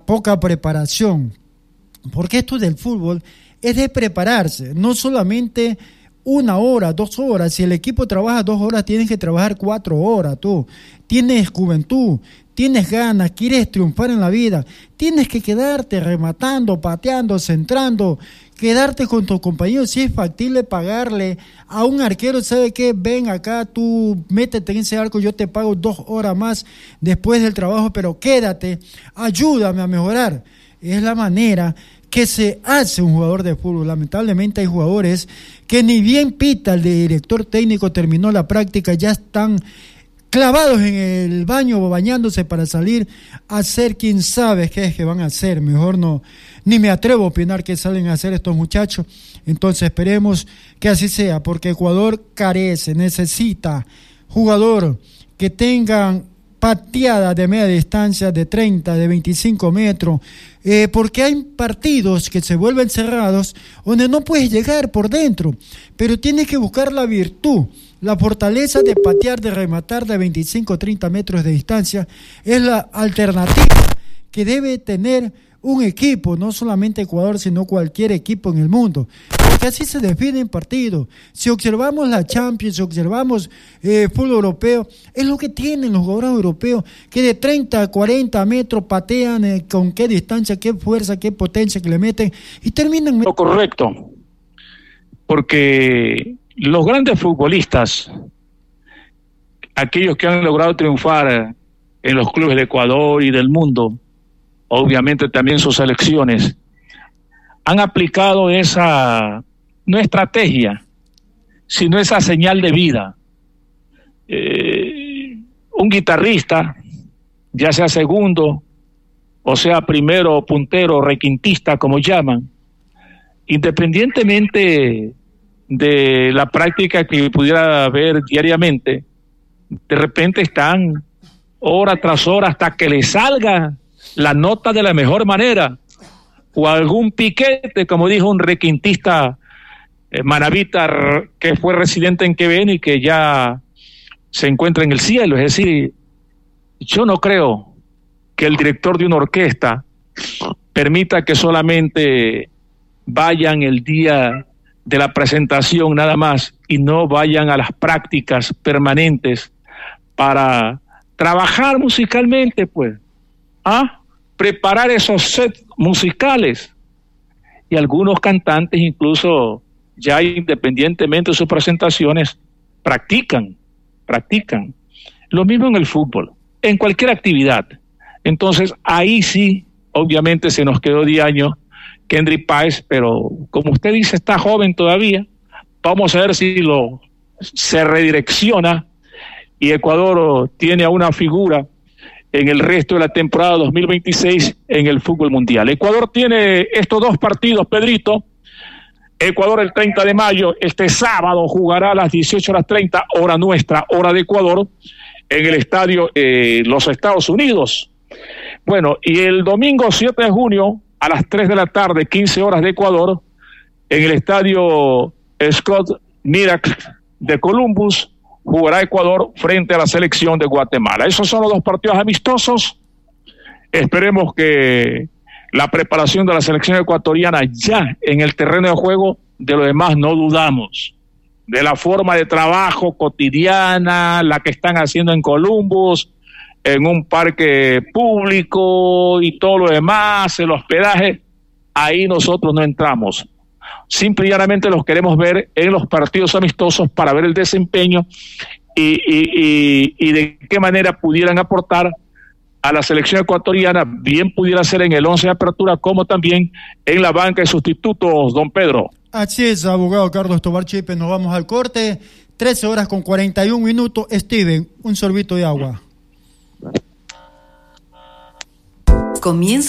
poca preparación, porque esto del fútbol es de prepararse, no solamente 1 hora, 2 horas. Si el equipo trabaja 2 horas, tienes que trabajar 4 horas. Tú tienes juventud, tienes ganas, quieres triunfar en la vida, tienes que quedarte rematando, pateando, centrando, quedarte con tus compañeros. Si es factible pagarle a un arquero, ¿sabe qué? Ven acá, tú métete en ese arco, yo te pago 2 horas más después del trabajo, pero quédate, ayúdame a mejorar. Es la manera que se hace un jugador de fútbol. Lamentablemente hay jugadores que ni bien pita el director técnico, terminó la práctica, ya están clavados en el baño bañándose para salir a hacer quién sabe qué es que van a hacer. Mejor no, ni me atrevo a opinar qué salen a hacer estos muchachos. Entonces esperemos que así sea, porque Ecuador carece, necesita jugador que tengan pateada de media distancia, de 30, de 25 metros, porque hay partidos que se vuelven cerrados donde no puedes llegar por dentro, pero tienes que buscar la virtud, la fortaleza de patear, de rematar de 25, 30 metros de distancia. Es la alternativa que debe tener un equipo, no solamente Ecuador, sino cualquier equipo en el mundo, porque así se definen partidos. Si observamos la Champions, si observamos fútbol europeo, es lo que tienen los jugadores europeos, que de 30 a 40 metros patean con qué distancia, qué fuerza, qué potencia que le meten, y terminan... Lo correcto, porque los grandes futbolistas, aquellos que han logrado triunfar en los clubes de Ecuador y del mundo, obviamente también sus selecciones, han aplicado esa, no estrategia, sino esa señal de vida. Un guitarrista, ya sea segundo, o sea primero, puntero, requintista, como llaman, independientemente de la práctica que pudiera haber diariamente, de repente están hora tras hora hasta que le salga la nota de la mejor manera, o algún piquete, como dijo un requintista manabita que fue residente en Quebec y que ya se encuentra en el cielo. Es decir, yo no creo que el director de una orquesta permita que solamente vayan el día de la presentación nada más y no vayan a las prácticas permanentes para trabajar musicalmente, pues, preparar esos sets musicales. Y algunos cantantes incluso ya independientemente de sus presentaciones practican. Lo mismo en el fútbol, en cualquier actividad. Entonces ahí sí, obviamente se nos quedó de año Kendry Páez, pero como usted dice, está joven todavía. Vamos a ver si se redirecciona y Ecuador tiene a una figura en el resto de la temporada 2026 en el fútbol mundial. Ecuador tiene estos 2 partidos, Pedrito. Ecuador el 30 de mayo, este sábado, jugará a las 18:30, hora nuestra, hora de Ecuador, en el estadio Los Estados Unidos. Bueno, y el domingo 7 de junio, a las 3 de la tarde, 15 horas de Ecuador, en el estadio Scott Miracle de Columbus, jugará Ecuador frente a la selección de Guatemala. Esos son los 2 partidos amistosos. Esperemos que la preparación de la selección ecuatoriana ya en el terreno de juego, de lo demás no dudamos. De la forma de trabajo cotidiana, la que están haciendo en Columbus, en un parque público y todo lo demás, el hospedaje, ahí nosotros no entramos. Simple y llanamente los queremos ver en los partidos amistosos para ver el desempeño y de qué manera pudieran aportar a la selección ecuatoriana, bien pudiera ser en el 11 de apertura como también en la banca de sustitutos, don Pedro. Así es, abogado Carlos Tobar Chipe, nos vamos al corte, 13 horas con 41 minutos. Steven, un sorbito de agua. Comienza